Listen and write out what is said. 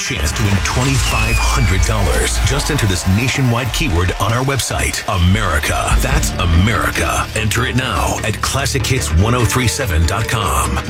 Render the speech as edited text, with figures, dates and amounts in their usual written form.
chance to win $2,500. Just enter this nationwide keyword on our website, America. That's America. Enter it now at ClassicHits1037.com.